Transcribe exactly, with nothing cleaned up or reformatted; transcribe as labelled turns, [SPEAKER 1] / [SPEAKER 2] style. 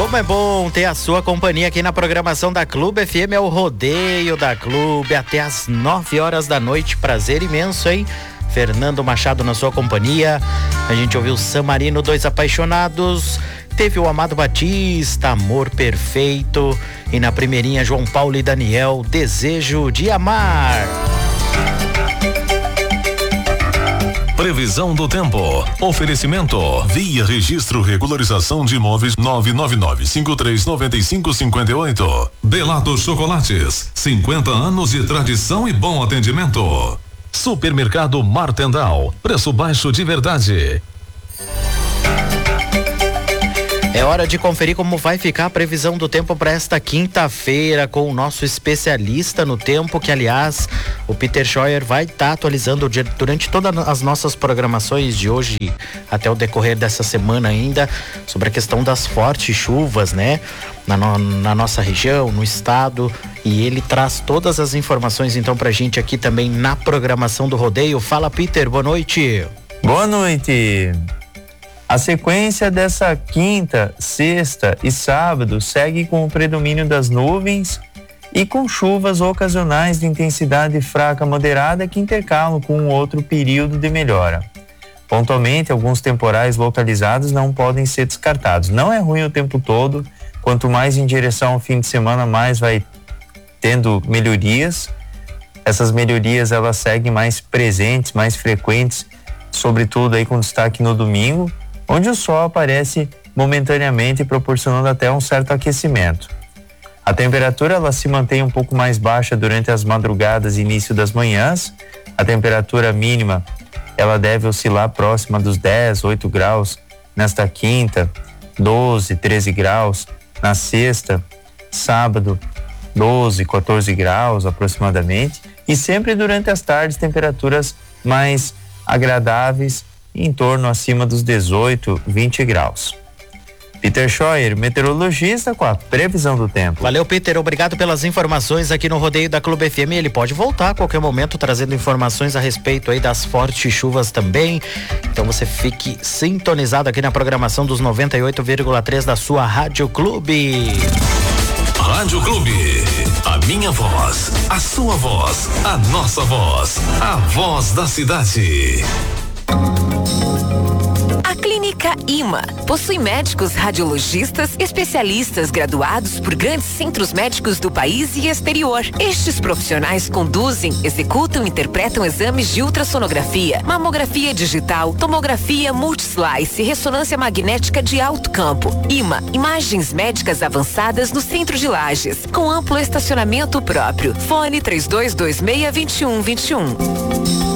[SPEAKER 1] Como é bom ter a sua companhia aqui na programação da Clube F M, é o Rodeio da Clube, até às nove horas da noite. Prazer imenso, hein? Fernando Machado na sua companhia. A gente ouviu San Marino, Dois Apaixonados. Teve o Amado Batista, Amor Perfeito. E na primeirinha, João Paulo e Daniel, Desejo de Amar.
[SPEAKER 2] Previsão do tempo. Oferecimento. Via Registro Regularização de Imóveis nove nove nove, cinco três nove cinco cinco oito. Belato Chocolates. cinquenta anos de tradição e bom atendimento. Supermercado Martendal. Preço baixo de verdade.
[SPEAKER 1] É hora de conferir como vai ficar a previsão do tempo para esta quinta-feira com o nosso especialista no tempo, que aliás o Peter Scheuer vai estar tá atualizando durante todas as nossas programações de hoje até o decorrer dessa semana ainda sobre a questão das fortes chuvas, né? Na, no, na nossa região, no estado, e ele traz todas as informações então pra gente aqui também na programação do Rodeio. Fala, Peter, boa noite.
[SPEAKER 3] Boa noite. A sequência dessa quinta, sexta e sábado segue com o predomínio das nuvens e com chuvas ocasionais de intensidade fraca moderada que intercalam com um outro período de melhora. Pontualmente, alguns temporais localizados não podem ser descartados. Não é ruim o tempo todo, quanto mais em direção ao fim de semana, mais vai tendo melhorias. Essas melhorias elas seguem mais presentes, mais frequentes, sobretudo aí com destaque no domingo, onde o sol aparece momentaneamente, proporcionando até um certo aquecimento. A temperatura ela se mantém um pouco mais baixa durante as madrugadas e início das manhãs. A temperatura mínima ela deve oscilar próxima dos dez, oito graus nesta quinta, doze, treze graus na sexta, sábado doze, quatorze graus aproximadamente, e sempre durante as tardes temperaturas mais agradáveis em torno acima dos dezoito, vinte graus. Peter Scheuer, meteorologista, com a previsão do tempo.
[SPEAKER 1] Valeu, Peter, obrigado pelas informações aqui no Rodeio da Clube F M. Ele pode voltar a qualquer momento trazendo informações a respeito aí das fortes chuvas também. Então você fique sintonizado aqui na programação dos noventa e oito vírgula três da sua Rádio Clube.
[SPEAKER 2] Rádio Clube, a minha voz, a sua voz, a nossa voz, a voz da cidade.
[SPEAKER 4] A Clínica IMA possui médicos radiologistas, especialistas graduados por grandes centros médicos do país e exterior. Estes profissionais conduzem, executam e interpretam exames de ultrassonografia, mamografia digital, tomografia multislice e ressonância magnética de alto campo. IMA, imagens médicas avançadas no centro de Lages, com amplo estacionamento próprio. Fone três dois dois seis, dois um dois um.